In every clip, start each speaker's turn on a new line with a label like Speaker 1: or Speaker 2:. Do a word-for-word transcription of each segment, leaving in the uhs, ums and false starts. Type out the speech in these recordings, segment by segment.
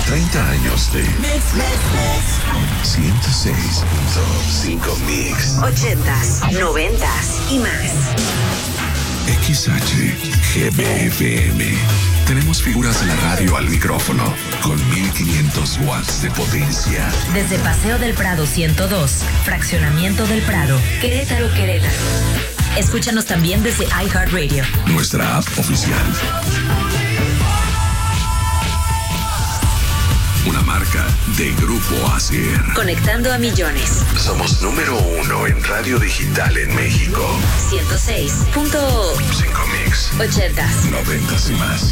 Speaker 1: treinta años de ciento seis punto cinco Mix.
Speaker 2: Ochentas, noventas y más.
Speaker 1: X H G B F M. Tenemos figuras de la radio al micrófono con mil quinientos watts de potencia.
Speaker 2: Desde Paseo del Prado ciento dos, Fraccionamiento del Prado, Querétaro, Querétaro. Escúchanos también desde iHeartRadio,
Speaker 1: nuestra app oficial. Una marca de Grupo Acer.
Speaker 2: Conectando a millones.
Speaker 1: Somos número uno en radio digital en México.
Speaker 2: ciento seis punto
Speaker 1: cinco Mix.
Speaker 2: Ochentas,
Speaker 1: noventas y más.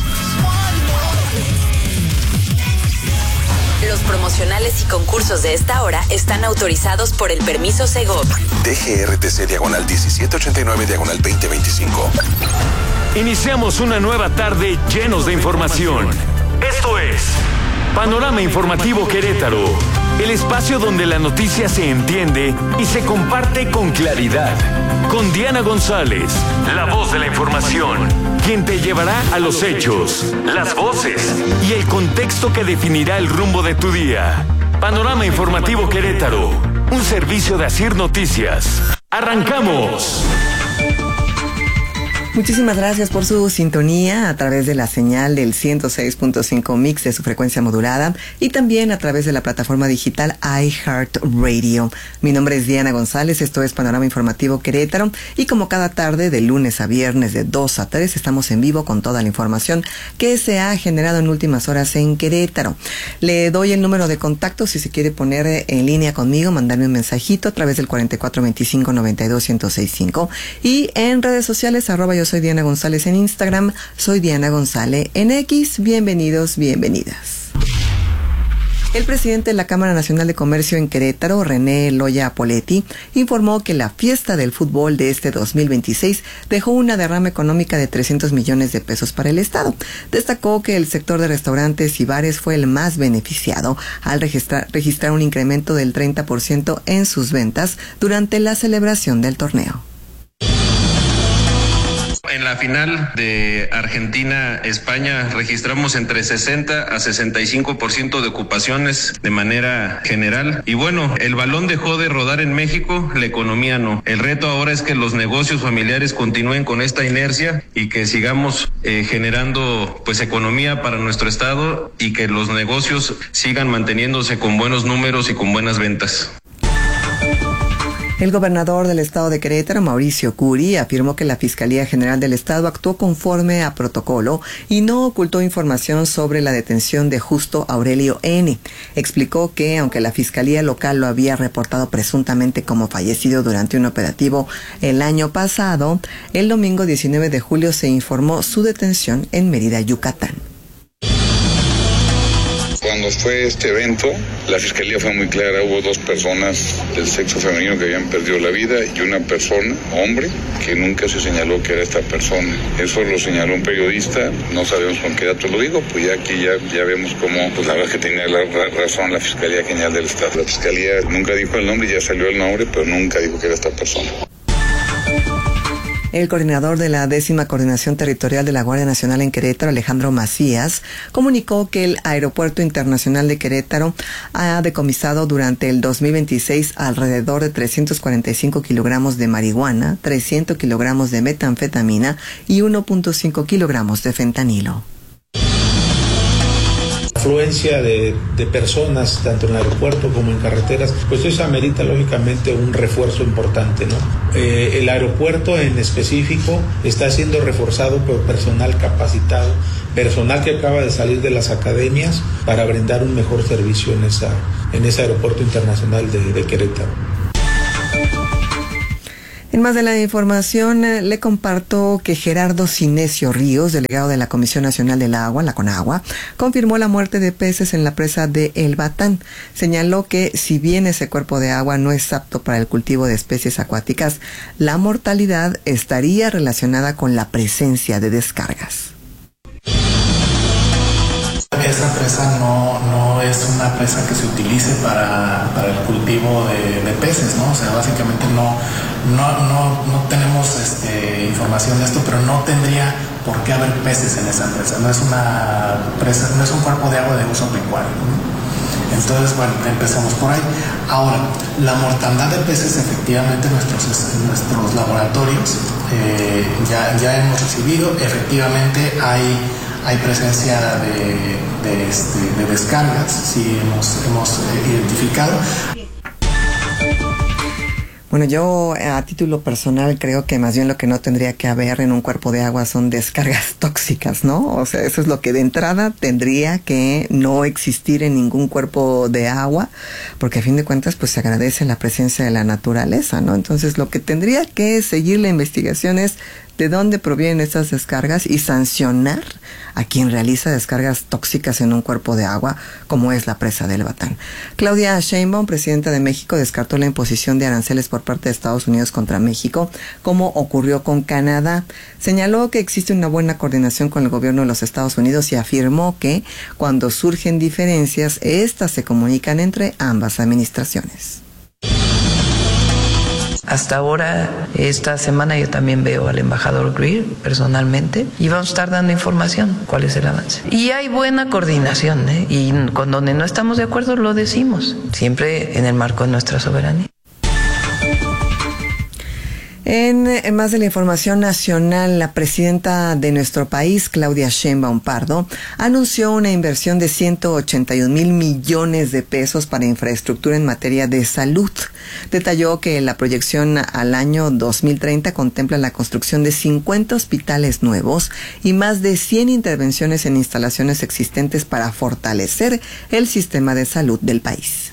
Speaker 2: Los promocionales y concursos de esta hora están autorizados por el permiso Segov.
Speaker 1: D G R T C diagonal diecisiete ochenta y nueve diagonal veinte veinticinco.
Speaker 3: Iniciamos una nueva tarde llenos de información. Esto es Panorama Informativo Querétaro, el espacio donde la noticia se entiende y se comparte con claridad. Con Diana González, la voz de la información, quien te llevará a los hechos, las voces y el contexto que definirá el rumbo de tu día. Panorama Informativo Querétaro, un servicio de Asir Noticias. ¡Arrancamos!
Speaker 4: Muchísimas gracias por su sintonía a través de la señal del ciento seis punto cinco Mix de su frecuencia modulada y también a través de la plataforma digital iHeartRadio. Mi nombre es Diana González, esto es Panorama Informativo Querétaro y como cada tarde de lunes a viernes de dos a tres estamos en vivo con toda la información que se ha generado en últimas horas en Querétaro. Le doy el número de contacto si se quiere poner en línea conmigo, mandarme un mensajito a través del cuarenta y cuatro veinticinco noventa y dos ciento sesenta y cinco y en redes sociales arroba yo soy Diana González en Instagram, soy Diana González en X. Bienvenidos, bienvenidas. El presidente de la Cámara Nacional de Comercio en Querétaro, René Loya Poletti, informó que la fiesta del fútbol de este dos mil veintiséis dejó una derrama económica de trescientos millones de pesos para el Estado. Destacó que el sector de restaurantes y bares fue el más beneficiado al registrar, registrar un incremento del treinta por ciento en sus ventas durante la celebración del torneo.
Speaker 5: En la final de Argentina-España registramos entre sesenta a sesenta y cinco por ciento de ocupaciones de manera general. Y bueno, el balón dejó de rodar en México, la economía no. El reto ahora es que los negocios familiares continúen con esta inercia y que sigamos eh, generando pues economía para nuestro estado y que los negocios sigan manteniéndose con buenos números y con buenas ventas.
Speaker 4: El gobernador del estado de Querétaro, Mauricio Curi, afirmó que la Fiscalía General del Estado actuó conforme a protocolo y no ocultó información sobre la detención de Justo Aurelio N. Explicó que, aunque la Fiscalía local lo había reportado presuntamente como fallecido durante un operativo el año pasado, el domingo diecinueve de julio se informó su detención en Mérida, Yucatán.
Speaker 6: Cuando fue este evento, la fiscalía fue muy clara, hubo dos personas del sexo femenino que habían perdido la vida y una persona, hombre, que nunca se señaló que era esta persona. Eso lo señaló un periodista, no sabemos con qué dato lo digo, pues ya aquí ya, ya vemos cómo, pues la verdad que tenía la razón la Fiscalía General del Estado. La Fiscalía nunca dijo el nombre, ya salió el nombre, pero nunca dijo que era esta persona.
Speaker 4: El coordinador de la décima Coordinación Territorial de la Guardia Nacional en Querétaro, Alejandro Macías, comunicó que el Aeropuerto Internacional de Querétaro ha decomisado durante el dos mil veintiséis alrededor de trescientos cuarenta y cinco kilogramos de marihuana, trescientos kilogramos de metanfetamina y uno punto cinco kilogramos de fentanilo.
Speaker 7: Afluencia de, de personas, tanto en el aeropuerto como en carreteras, pues eso amerita lógicamente un refuerzo importante, ¿no? Eh, el aeropuerto en específico está siendo reforzado por personal capacitado, personal que acaba de salir de las academias para brindar un mejor servicio en, esa, en ese aeropuerto internacional de, de Querétaro.
Speaker 4: En más de la información, eh, le comparto que Gerardo Cinesio Ríos, delegado de la Comisión Nacional del Agua, la CONAGUA, confirmó la muerte de peces en la presa de El Batán. Señaló que si bien ese cuerpo de agua no es apto para el cultivo de especies acuáticas, la mortalidad estaría relacionada con la presencia de descargas.
Speaker 8: Esa presa no, no es una presa que se utilice para, para el cultivo de, de peces, ¿no? O sea, básicamente no, no, no, no tenemos este, información de esto, pero no tendría por qué haber peces en esa presa. No es una presa, no es un cuerpo de agua de uso pecuario, ¿no? Entonces, bueno, empezamos por ahí. Ahora, la mortandad de peces, efectivamente, nuestros, nuestros laboratorios eh, ya, ya hemos recibido, efectivamente hay, hay presencia de, de, este, de descargas, sí hemos, hemos identificado.
Speaker 4: Bueno, yo a título personal creo que más bien lo que no tendría que haber en un cuerpo de agua son descargas tóxicas, ¿no? O sea, eso es lo que de entrada tendría que no existir en ningún cuerpo de agua, porque a fin de cuentas pues se agradece la presencia de la naturaleza, ¿no? Entonces lo que tendría que seguir la investigación es de dónde provienen estas descargas y sancionar a quien realiza descargas tóxicas en un cuerpo de agua, como es la presa del Batán. Claudia Sheinbaum, presidenta de México, descartó la imposición de aranceles por parte de Estados Unidos contra México, como ocurrió con Canadá. Señaló que existe una buena coordinación con el gobierno de los Estados Unidos y afirmó que cuando surgen diferencias, estas se comunican entre ambas administraciones.
Speaker 9: Hasta ahora, esta semana yo también veo al embajador Greer personalmente y vamos a estar dando información, cuál es el avance. Y hay buena coordinación, ¿eh? Y con donde no estamos de acuerdo lo decimos, siempre en el marco de nuestra soberanía.
Speaker 4: En, en más de la información nacional, la presidenta de nuestro país, Claudia Sheinbaum Pardo, anunció una inversión de ciento ochenta y un mil millones de pesos para infraestructura en materia de salud. Detalló que la proyección al año dos mil treinta contempla la construcción de cincuenta hospitales nuevos y más de cien intervenciones en instalaciones existentes para fortalecer el sistema de salud del país.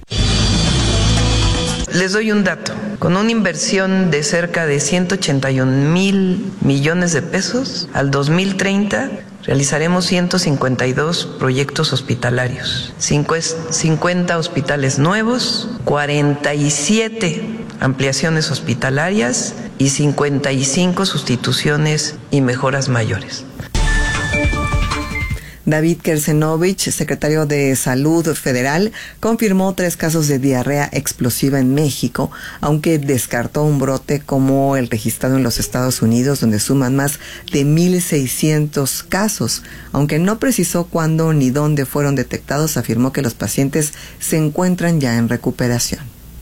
Speaker 9: Les doy un dato. Con una inversión de cerca de ciento ochenta y un mil millones de pesos, al dos mil treinta realizaremos ciento cincuenta y dos proyectos hospitalarios, cincuenta hospitales nuevos, cuarenta y siete ampliaciones hospitalarias y cincuenta y cinco sustituciones y mejoras mayores.
Speaker 4: David Kersenovich, secretario de Salud Federal, confirmó tres casos de diarrea explosiva en México, aunque descartó un brote como el registrado en los Estados Unidos, donde suman más de mil seiscientos casos. Aunque no precisó cuándo ni dónde fueron detectados, afirmó que los pacientes se encuentran ya en recuperación.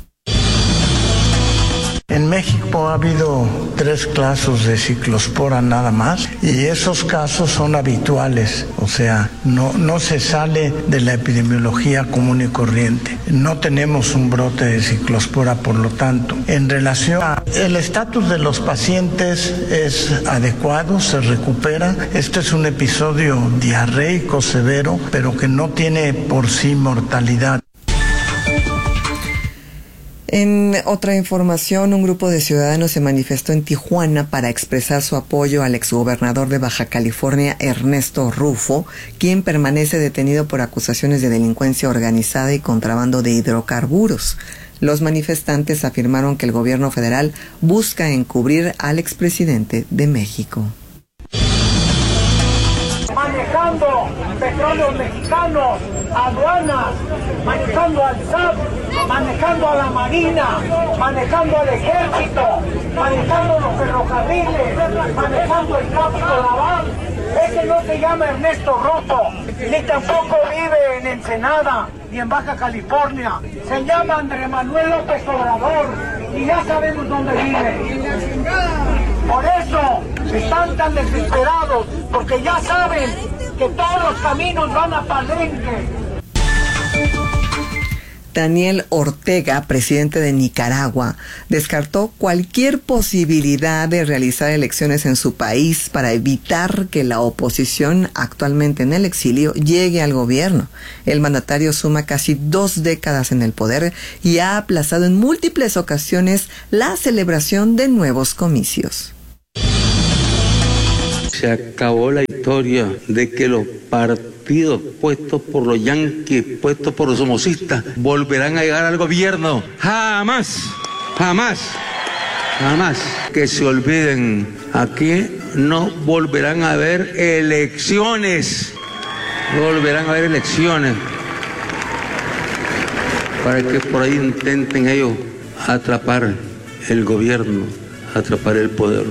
Speaker 10: En México ha habido tres casos de ciclospora nada más y esos casos son habituales, o sea, no, no se sale de la epidemiología común y corriente. No tenemos un brote de ciclospora, por lo tanto. En relación al estatus de los pacientes es adecuado, se recupera. Este es un episodio diarreico severo, pero que no tiene por sí mortalidad.
Speaker 4: En otra información, un grupo de ciudadanos se manifestó en Tijuana para expresar su apoyo al exgobernador de Baja California, Ernesto Rufo, quien permanece detenido por acusaciones de delincuencia organizada y contrabando de hidrocarburos. Los manifestantes afirmaron que el gobierno federal busca encubrir al expresidente de México.
Speaker 11: Manejando petróleos mexicanos, aduanas, manejando al S A T, manejando a la Marina, manejando al Ejército, manejando los ferrocarriles, manejando el tráfico naval. Ese no se llama Ernesto Rufo, ni tampoco vive en Ensenada, ni en Baja California. Se llama Andrés Manuel López Obrador, y ya sabemos dónde vive. Por eso están tan desesperados, porque ya saben que todos los caminos van a Palenque.
Speaker 4: Daniel Ortega, presidente de Nicaragua, descartó cualquier posibilidad de realizar elecciones en su país para evitar que la oposición, actualmente en el exilio, llegue al gobierno. El mandatario suma casi dos décadas en el poder y ha aplazado en múltiples ocasiones la celebración de nuevos comicios.
Speaker 12: Se acabó la historia de que los partidos puestos por los yanquis, puestos por los somocistas, volverán a llegar al gobierno. Jamás, jamás, jamás. Que se olviden, aquí no volverán a haber elecciones. No volverán a haber elecciones. Para que por ahí intenten ellos atrapar el gobierno, atrapar el poder.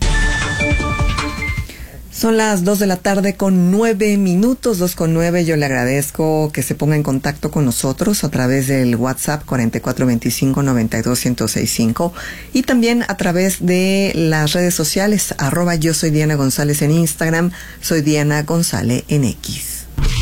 Speaker 4: Son las dos de la tarde con nueve minutos, dos con nueve. Yo le agradezco que se ponga en contacto con nosotros a través del WhatsApp cuarenta y cuatro veinticinco noventa y dos ciento sesenta y cinco y también a través de las redes sociales, arroba yo soy Diana González en Instagram, soy Diana González en X.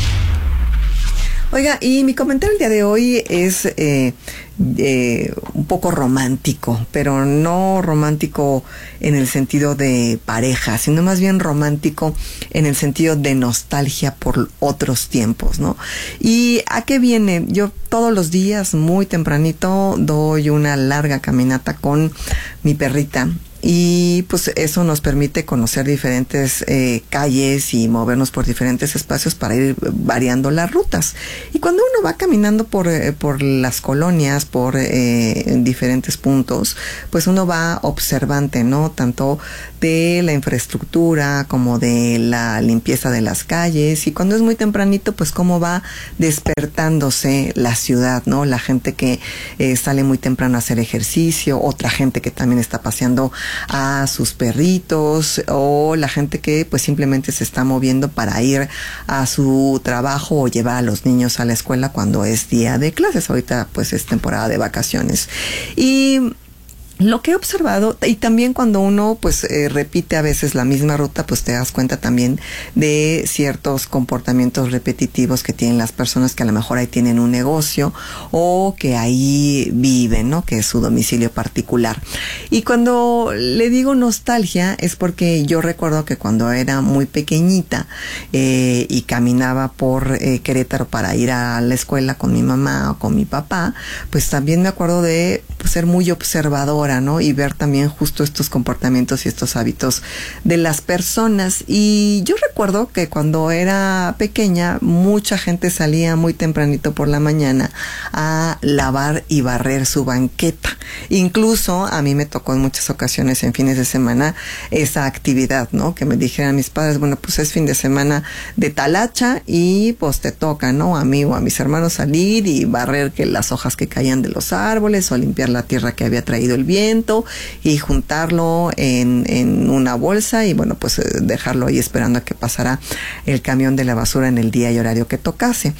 Speaker 4: Oiga, y mi comentario el día de hoy es eh, eh, un poco romántico, pero no romántico en el sentido de pareja, sino más bien romántico en el sentido de nostalgia por otros tiempos, ¿no? ¿Y a qué viene? Yo todos los días, muy tempranito, doy una larga caminata con mi perrita. Y pues eso nos permite conocer diferentes eh, calles y movernos por diferentes espacios para ir variando las rutas. Y cuando uno va caminando por, eh, por las colonias, por eh, diferentes puntos, pues uno va observante, ¿no? Tanto de la infraestructura como de la limpieza de las calles. Y cuando es muy tempranito, pues cómo va despertándose la ciudad, ¿no? La gente que eh, sale muy temprano a hacer ejercicio, otra gente que también está paseando a sus perritos, o la gente que pues simplemente se está moviendo para ir a su trabajo o llevar a los niños a la escuela cuando es día de clases. Ahorita pues es temporada de vacaciones. Y lo que he observado, y también cuando uno pues eh, repite a veces la misma ruta, pues te das cuenta también de ciertos comportamientos repetitivos que tienen las personas que a lo mejor ahí tienen un negocio o que ahí viven, ¿no? Que es su domicilio particular. Y cuando le digo nostalgia es porque yo recuerdo que cuando era muy pequeñita eh, y caminaba por eh, Querétaro para ir a la escuela con mi mamá o con mi papá, pues también me acuerdo de pues, ser muy observadora, ¿no? Y ver también justo estos comportamientos y estos hábitos de las personas. Y yo recuerdo que cuando era pequeña, mucha gente salía muy tempranito por la mañana a lavar y barrer su banqueta. Incluso a mí me tocó en muchas ocasiones en fines de semana esa actividad, ¿no? Que me dijeran mis padres, bueno, pues es fin de semana de talacha y pues te toca, ¿no? A mí o a mis hermanos salir y barrer que las hojas que caían de los árboles o limpiar la tierra que había traído el viento y juntarlo en, en una bolsa y bueno, pues dejarlo ahí esperando a que pasara el camión de la basura en el día y horario que tocase.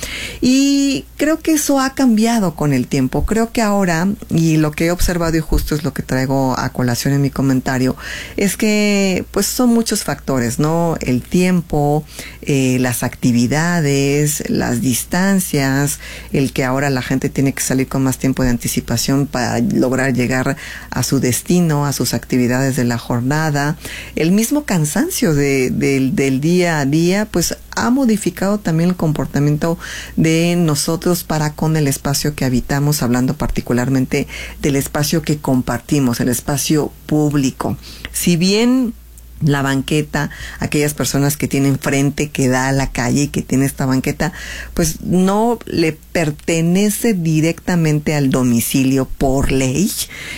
Speaker 4: Y creo que eso ha cambiado con el tiempo. Creo que ahora, y lo que he observado y justo es lo que traigo a colación en mi comentario, es que pues son muchos factores, ¿no? El tiempo, eh, las actividades, las distancias, el que ahora la gente tiene que salir con más tiempo de anticipación para lograr llegar a su destino, a sus actividades de la jornada. El mismo cansancio de, de, del día a día, pues ha modificado también el comportamiento de nosotros para con el espacio que habitamos, hablando particularmente del espacio que compartimos, el espacio público. Si bien la banqueta, aquellas personas que tienen frente que da a la calle y que tiene esta banqueta, pues no le pertenece directamente al domicilio por ley.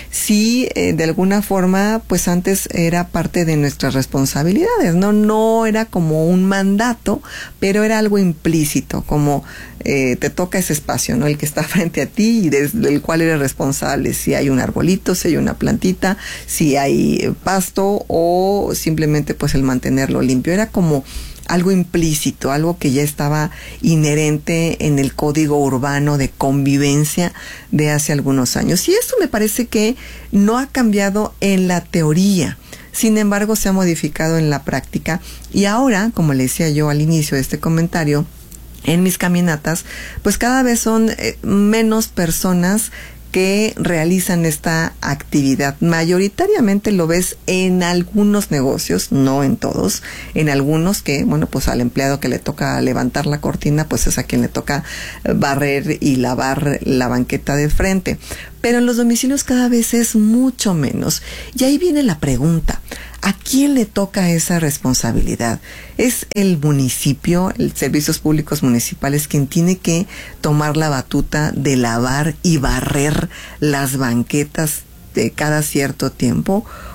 Speaker 4: Sí, eh, de alguna forma, pues antes era parte de nuestras responsabilidades, ¿no? No era como un mandato, pero era algo implícito, como eh, te toca ese espacio, ¿no? El que está frente a ti y desde el cual eres responsable. Si hay un arbolito, si hay una plantita, si hay pasto o si simplemente pues el mantenerlo limpio. Era como algo implícito, algo que ya estaba inherente en el código urbano de convivencia de hace algunos años. Y esto me parece que no ha cambiado en la teoría. Sin embargo, se ha modificado en la práctica. Y ahora, como le decía yo al inicio de este comentario, en mis caminatas, pues cada vez son eh, menos personas que realizan esta actividad. Mayoritariamente lo ves en algunos negocios, no en todos, en algunos que, bueno, pues al empleado que le toca levantar la cortina, pues es a quien le toca barrer y lavar la banqueta de frente. Pero en los domicilios cada vez es mucho menos. Y ahí viene la pregunta, ¿a quién le toca esa responsabilidad? ¿Es el municipio, el Servicios Públicos Municipales, quien tiene que tomar la batuta de lavar y barrer las banquetas de cada cierto tiempo?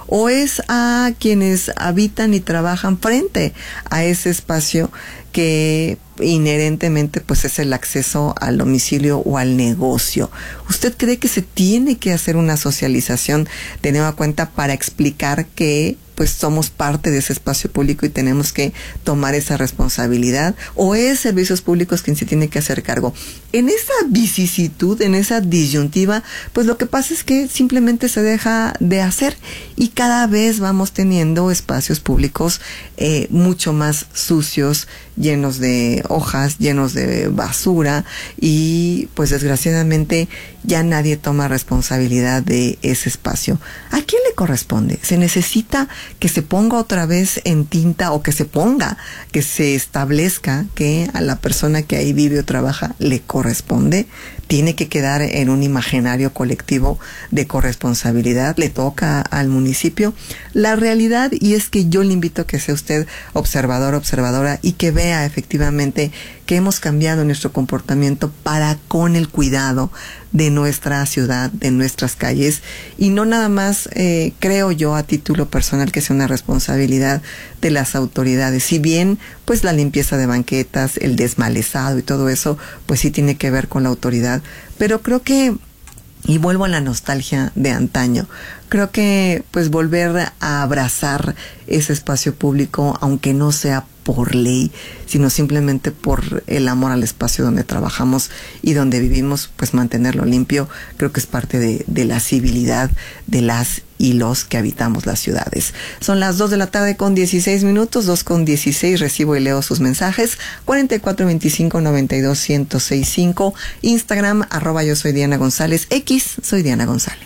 Speaker 4: o es a quienes habitan y trabajan frente a ese espacio que inherentemente pues es el acceso al domicilio o al negocio. ¿Usted cree que se tiene que hacer una socialización de nueva cuenta para explicar que pues somos parte de ese espacio público y tenemos que tomar esa responsabilidad? ¿O es Servicios Públicos quien se tiene que hacer cargo? En esa vicisitud, en esa disyuntiva, pues lo que pasa es que simplemente se deja de hacer y cada vez vamos teniendo espacios públicos eh, mucho más sucios, llenos de hojas, llenos de basura y pues desgraciadamente ya nadie toma responsabilidad de ese espacio. ¿A quién le corresponde? ¿Se necesita que se ponga otra vez en tinta o que se ponga, que se establezca que a la persona que ahí vive o trabaja le corresponde? Tiene que quedar en un imaginario colectivo de corresponsabilidad, le toca al municipio. La realidad, y es que yo le invito a que sea usted observador, observadora, y que vea efectivamente que hemos cambiado nuestro comportamiento para con el cuidado de nuestra ciudad, de nuestras calles, y no nada más eh, creo yo a título personal que sea una responsabilidad de las autoridades. Si bien pues la limpieza de banquetas, el desmalezado y todo eso, pues sí tiene que ver con la autoridad, pero creo que, y vuelvo a la nostalgia de antaño, creo que pues volver a abrazar ese espacio público, aunque no sea por ley, sino simplemente por el amor al espacio donde trabajamos y donde vivimos, pues mantenerlo limpio, creo que es parte de, de la civilidad de las y los que habitamos las ciudades. Son las dos de la tarde con dieciséis minutos, dos con dieciséis, recibo y leo sus mensajes, cuarenta y cuatro veinticinco noventa y dos ciento sesenta y cinco, Instagram, arroba yo soy Diana González, X, soy Diana González.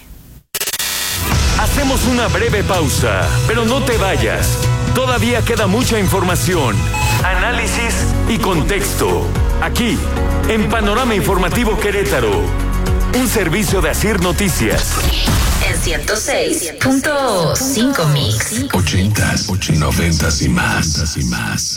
Speaker 3: Hacemos una breve pausa, pero no te vayas. Todavía queda mucha información, análisis y contexto. Aquí, en Panorama Informativo Querétaro, un servicio de Asir Noticias.
Speaker 2: En ciento seis punto cinco Mix.
Speaker 1: Ochentas, noventas y más, y más.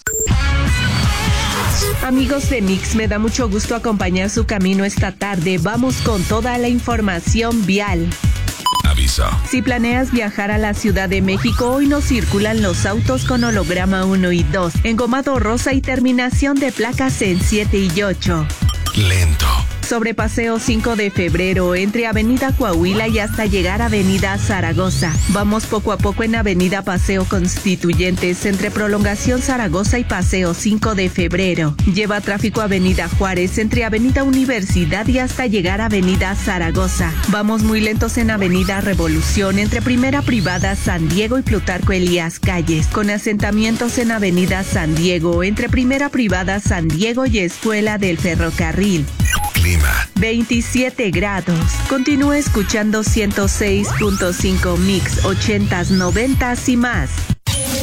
Speaker 13: Amigos de Mix, me da mucho gusto acompañar su camino esta tarde. Vamos con toda la información vial.
Speaker 1: Aviso.
Speaker 13: Si planeas viajar a la Ciudad de México, hoy no circulan los autos con holograma uno y dos, engomado rosa y terminación de placas en siete y ocho.
Speaker 1: Lento.
Speaker 13: Sobre Paseo cinco de febrero, entre Avenida Coahuila y hasta llegar a Avenida Zaragoza. Vamos poco a poco en Avenida Paseo Constituyentes, entre Prolongación Zaragoza y Paseo cinco de febrero. Lleva tráfico Avenida Juárez, entre Avenida Universidad y hasta llegar a Avenida Zaragoza. Vamos muy lentos en Avenida Revolución, entre Primera Privada San Diego y Plutarco Elías Calles, con asentamientos en Avenida San Diego, entre Primera Privada San Diego y Escuela del Ferrocarril.
Speaker 1: Clima.
Speaker 13: veintisiete grados. Continúa escuchando ciento seis punto cinco Mix, ochentas, noventas y más.